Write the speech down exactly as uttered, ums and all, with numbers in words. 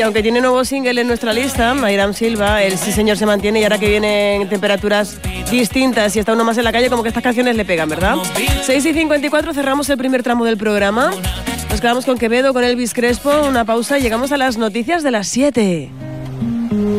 Y aunque tiene nuevo single en nuestra lista, Mayram Silva, el Sí Señor se mantiene, y ahora que vienen temperaturas distintas y está uno más en la calle, como que estas canciones le pegan, ¿verdad? seis y cincuenta y cuatro, cerramos el primer tramo del programa. Nos quedamos con Quevedo, con Elvis Crespo, una pausa y llegamos a las noticias de las siete.